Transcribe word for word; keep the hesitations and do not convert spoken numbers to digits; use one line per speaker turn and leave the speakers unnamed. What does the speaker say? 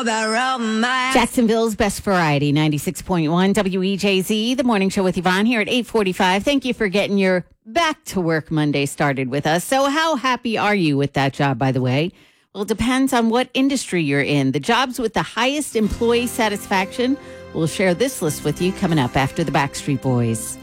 Jacksonville's best variety, ninety-six point one W E J Z, the morning show with Yvonne here at eight forty-five. Thank you for getting your back to work Monday started with us. So how happy are you with that job, by the way? Well, it depends on what industry you're in. The jobs with the highest employee satisfaction, we'll share this list with you coming up after the Backstreet Boys.